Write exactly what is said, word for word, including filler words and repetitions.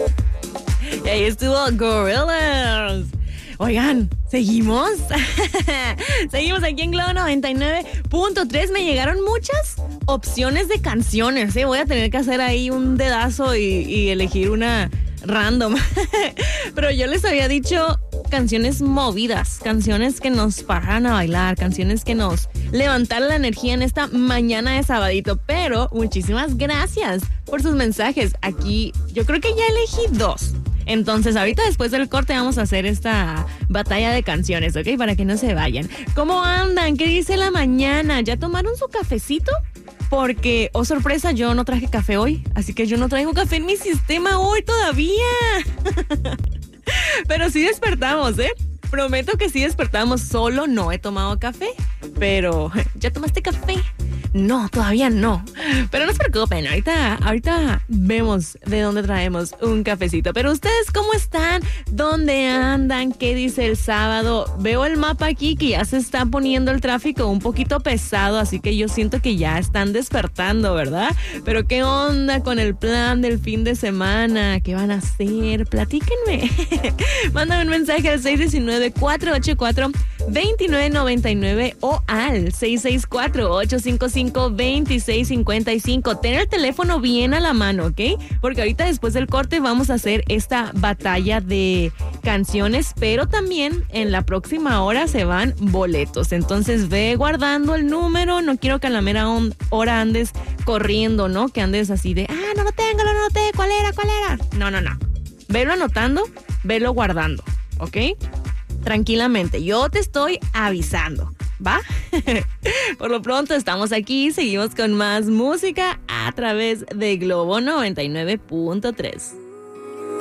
Y ahí estuvo Gorillaz. Oigan, ¿seguimos? Seguimos aquí en Globo noventa y nueve punto tres. Me llegaron muchas opciones de canciones, ¿eh? Voy a tener que hacer ahí un dedazo y, y elegir una random. Pero yo les había dicho canciones movidas, canciones que nos paran a bailar, canciones que nos levantaron la energía en esta mañana de sabadito. Pero muchísimas gracias por sus mensajes. Aquí yo creo que ya elegí dos. Entonces, ahorita después del corte vamos a hacer esta batalla de canciones, ¿ok? Para que no se vayan. ¿Cómo andan? ¿Qué dice la mañana? ¿Ya tomaron su cafecito? Porque, oh sorpresa, yo no traje café hoy. Así que yo no traigo café en mi sistema hoy todavía. Pero sí despertamos, ¿eh? Prometo que sí despertamos. Solo no he tomado café. Pero, ¿ya tomaste café? No, todavía no. Pero no se preocupen, ahorita, ahorita vemos de dónde traemos un cafecito. Pero ustedes, ¿cómo están? ¿Dónde andan? ¿Qué dice el sábado? Veo el mapa aquí que ya se está poniendo el tráfico un poquito pesado, así que yo siento que ya están despertando, ¿verdad? Pero ¿qué onda con el plan del fin de semana? ¿Qué van a hacer? Platíquenme. Mándame un mensaje al seis uno nueve, cuatro ocho cuatro, dos nueve nueve nueve o al seis seis cuatro, ocho cinco cinco, dos seis cinco cinco. Ten el teléfono bien a la mano, ¿ok? Porque ahorita después del corte vamos a hacer esta batalla de canciones, pero también en la próxima hora se van boletos. Entonces ve guardando el número, no quiero que a la mera on- hora andes corriendo, ¿no? Que andes así de, ah, no lo tengo, no lo noté, ¿cuál era, cuál era? No, no, no. Velo anotando, velo guardando, ¿ok? Tranquilamente, yo te estoy avisando, ¿va? Por lo pronto estamos aquí, seguimos con más música a través de Globo noventa y nueve punto tres.